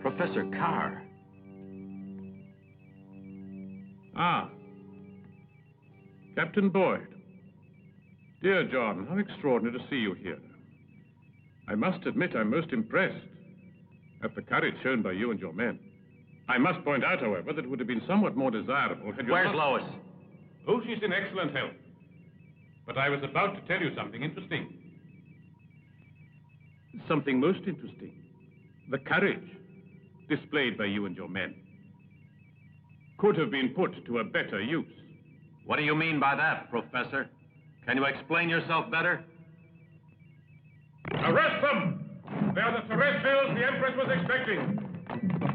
Professor Carr. Ah. Captain Boyd. Dear John, how extraordinary to see you here. I must admit I'm most impressed at the courage shown by you and your men. I must point out, however, that it would have been somewhat more desirable had you Where's Lois? Oh, she's in excellent health. But I was about to tell you something interesting. Something most interesting. The courage displayed by you and your men could have been put to a better use. What do you mean by that, Professor? Can you explain yourself better? Arrest them! They are the terrestrials the Empress was expecting.